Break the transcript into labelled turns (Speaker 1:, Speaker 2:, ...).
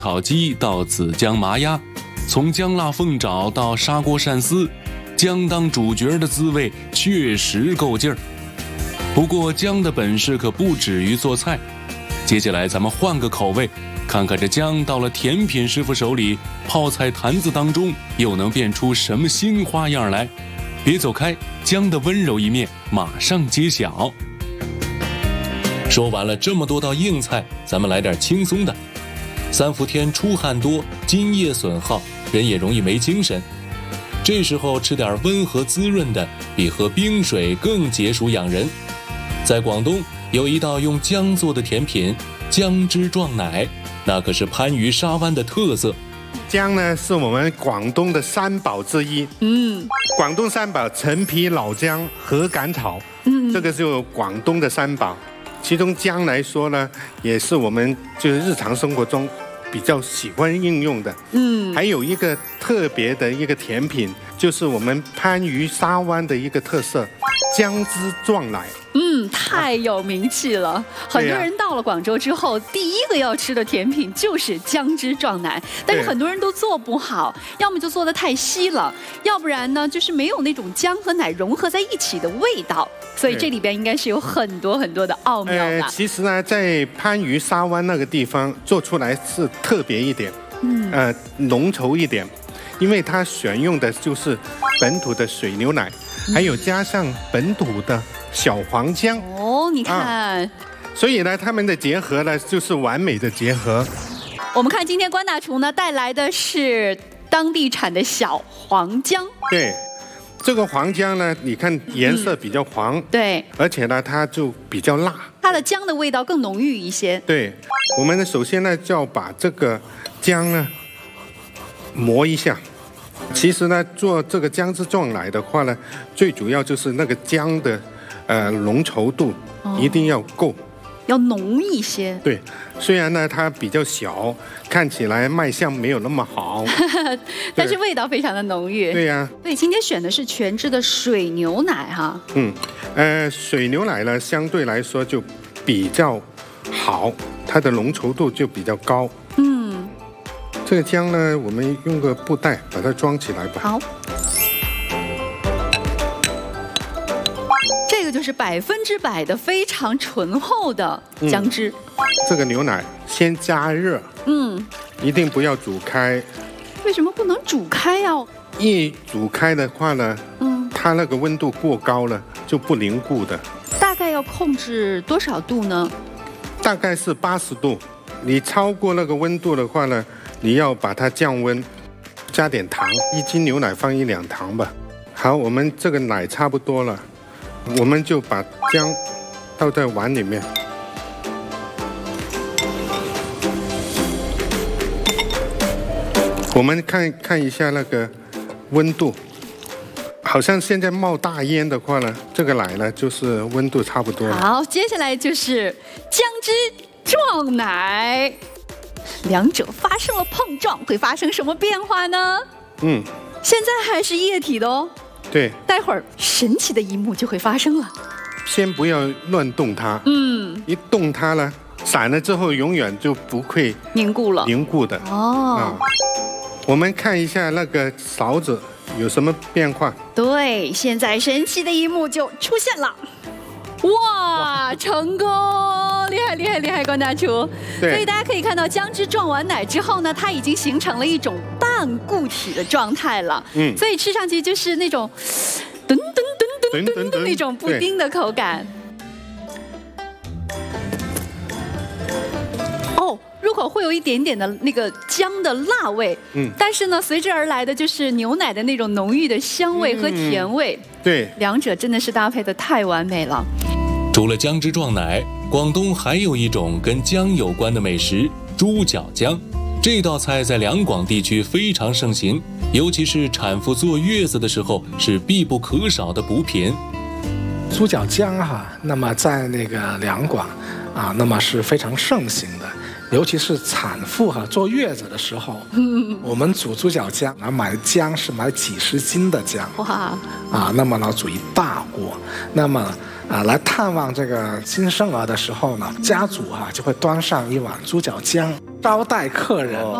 Speaker 1: 烤鸡到紫姜麻鸭，从姜辣凤爪到砂锅鳝丝，姜当主角的滋味确实够劲儿。不过姜的本事可不止于做菜，接下来咱们换个口味，看看这姜到了甜品师傅手里，泡菜坛子当中又能变出什么新花样来？别走开，姜的温柔一面马上揭晓。说完了这么多道硬菜，咱们来点轻松的。三伏天出汗多，津液损耗，人也容易没精神。这时候吃点温和滋润的，比喝冰水更解暑养人。在广东有一道用姜做的甜品姜汁撞奶，那可是番禺沙湾的特色。
Speaker 2: 姜呢是我们广东的三宝之一。广东三宝：陈皮、老姜、禾秆草。这个就广东的三宝。其中姜来说呢，也是我们就是日常生活中比较喜欢应用的。还有一个特别的一个甜品，就是我们番禺沙湾的一个特色——姜汁撞奶。
Speaker 3: 太有名气了。很多人到了广州之后，第一个要吃的甜品就是姜汁撞奶，但是很多人都做不好，要么就做得太稀了，要不然呢就是没有那种姜和奶融合在一起的味道。所以这里边应该是有很多很多的奥妙的。
Speaker 2: 其实呢，在番禺沙湾那个地方做出来是特别一点，浓稠一点，因为它选用的就是本土的水牛奶，还有加上本土的小黄姜。
Speaker 3: 你看，
Speaker 2: 所以呢，他们的结合呢就是完美的结合。
Speaker 3: 我们看今天关大厨呢带来的是当地产的小黄姜。
Speaker 2: 对。这个黄姜呢，你看颜色比较黄，
Speaker 3: 对，
Speaker 2: 而且呢，它就比较辣，
Speaker 3: 它的姜的味道更浓郁一些。
Speaker 2: 对，我们呢，首先呢，就要把这个姜呢磨一下。其实呢，做这个姜汁撞奶的话呢，最主要就是那个姜的浓稠度一定要够。
Speaker 3: 要浓一些。
Speaker 2: 对，虽然呢它比较小，看起来卖相没有那么好，
Speaker 3: 但是味道非常的浓郁。
Speaker 2: 对呀。
Speaker 3: 所以今天选的是全脂的水牛奶哈。
Speaker 2: 水牛奶呢相对来说就比较好，它的浓稠度就比较高。这个姜呢，我们用个布袋把它装起来吧。
Speaker 3: 好。这个就是100%的非常醇厚的姜汁。
Speaker 2: 这个牛奶先加热，一定不要煮开。
Speaker 3: 为什么不能煮开呀？
Speaker 2: 一煮开的话呢，它那个温度过高了就不凝固的。
Speaker 3: 大概要控制多少度呢？
Speaker 2: 大概是80度。你超过那个温度的话呢，你要把它降温，加点糖，1斤牛奶放1两糖吧。好，我们这个奶差不多了。我们就把姜倒在碗里面，我们看一下那个温度，好像现在冒大烟的话呢，这个奶呢就是温度差不多了。
Speaker 3: 好，接下来就是姜汁撞奶，两者发生了碰撞，会发生什么变化呢？现在还是液体的哦。
Speaker 2: 对，
Speaker 3: 待会儿神奇的一幕就会发生了。
Speaker 2: 先不要乱动它，一动它呢，散了之后永远就不会
Speaker 3: 凝固了，
Speaker 2: 凝固的。我们看一下那个勺子有什么变化。
Speaker 3: 对，现在神奇的一幕就出现了。哇，成功！厉害厉害厉害，关大厨。所以大家可以看到，姜汁撞完奶之后呢，它已经形成了一种半固体的状态了。所以吃上去就是那种噔噔噔噔噔的那种布丁的口感。入口会有一点点的那个姜的辣味，但是呢，随之而来的就是牛奶的那种浓郁的香味和甜味。
Speaker 2: 对，
Speaker 3: 两者真的是搭配的太完美了。
Speaker 1: 除了姜汁撞奶，广东还有一种跟姜有关的美食——猪脚姜。这道菜在两广地区非常盛行，尤其是产妇坐月子的时候是必不可少的补品。
Speaker 4: 猪脚姜那么在那个两广那么是非常盛行的。 尤其是产妇坐月子的时候，我们煮猪脚姜，买姜是买几十斤的姜，哇，那么呢煮一大锅，那么来探望这个新生儿的时候呢，家主就会端上一碗猪脚姜招待客人。